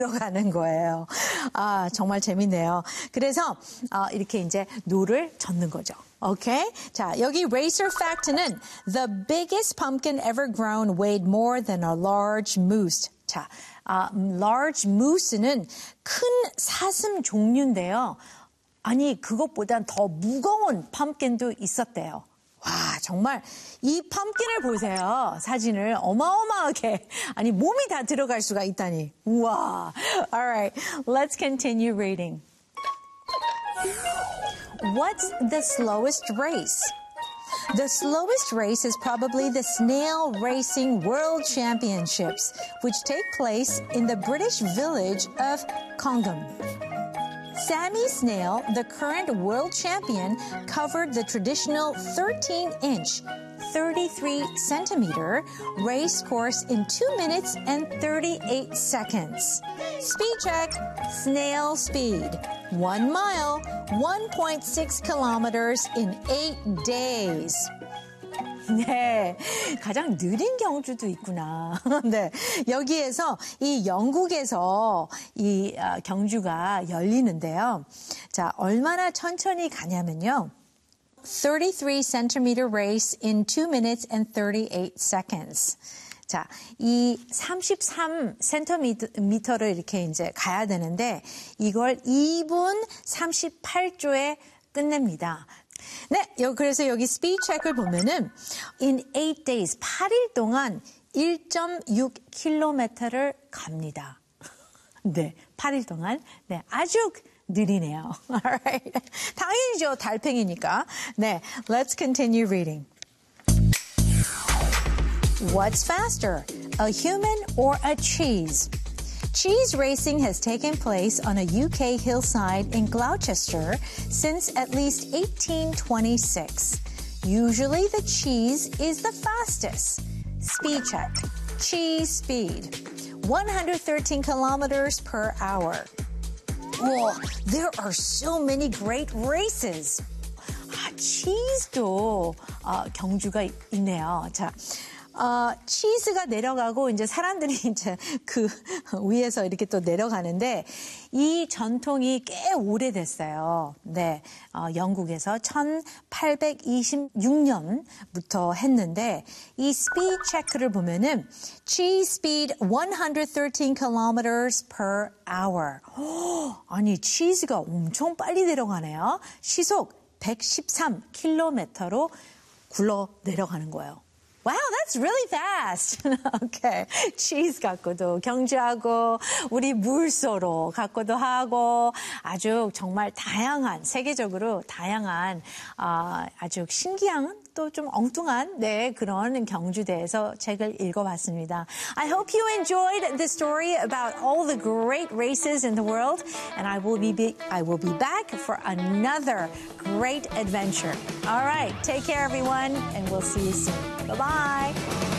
들어가는 거예요. 아, 정말 재밌네요. 그래서 이렇게 이제 노를 젓는 거죠. 오케이? 자, 여기 racer fact는 the biggest pumpkin ever grown weighed more than a large moose. 자, large moose는 큰 사슴 종류인데요. 아니, 그것보단 더 무거운 펌킨도 있었대요. 와, 정말 이 펌킨을 보세요. 사진을 어마어마하게. 아니, 몸이 다 들어갈 수가 있다니. 우와. Alright, let's continue reading. What's the slowest race? The slowest race is probably the Snail Racing World Championships, which take place in the British village of Congham. Sammy Snail, the current world champion, covered the traditional 13-inch, 33-centimeter race course in 2 minutes and 38 seconds. Speed check, snail speed. 1 mile, 1.6 kilometers in 8 days. 네, 가장 느린 경주도 있구나. 네, 여기에서 이 영국에서 이 경주가 열리는데요. 자, 얼마나 천천히 가냐면요. 33cm race in 2 minutes and 38 seconds. 자, 이 33cm를 이렇게 이제 가야 되는데 이걸 2분 38초에 끝냅니다. 네, 그래서 여기 스피드 체크를 보면은 in 8 days, 8일 동안 1.6km를 갑니다. 네, 8일 동안. 네, 아주 느리네요. Alright. 당연히죠, 달팽이니까. 네, let's continue reading. What's faster, a human or a cheese? Cheese racing has taken place on a UK hillside in Gloucester since at least 1826. Usually the cheese is the fastest. Speed check. Cheese speed. 113 kilometers per hour. Whoa, there are so many great races. 치즈도 경주가 있네요. 자. 치즈가 내려가고 이제 사람들이 이제 그 위에서 이렇게 또 내려가는데 이 전통이 꽤 오래됐어요. 네, 영국에서 1826년부터 했는데 이 스피드 체크를 보면은 cheese speed 113 kilometers per hour. 아니 치즈가 엄청 빨리 내려가네요. 시속 113km로 굴러 내려가는 거예요. Wow, that's really fast. Okay. 치즈 갖고도 경주하고 우리 물소로 갖고도 하고 아주 정말 다양한 세계적으로 다양한 아주 신기한 또 좀 엉뚱한 네 그런 경주대에서 책을 읽어봤습니다. I hope you enjoyed the story about all the great races in the world, and I will be back for another great adventure. All right, take care, everyone, and we'll see you soon. Bye-bye.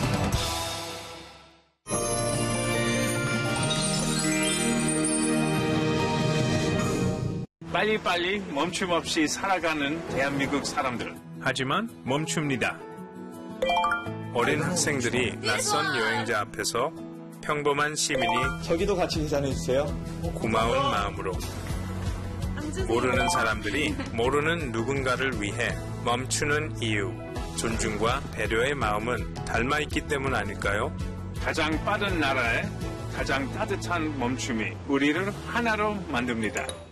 빨리빨리 멈춤 없이 살아가는 대한민국 사람들. 하지만 멈춥니다. 어린 학생들이 낯선 여행자 앞에서 평범한 시민이 저기도 같이 인사해주세요. 고마운 마음으로 모르는 사람들이 모르는 누군가를 위해 멈추는 이유, 존중과 배려의 마음은 닮아있기 때문 아닐까요? 가장 빠른 나라에 가장 따뜻한 멈춤이 우리를 하나로 만듭니다.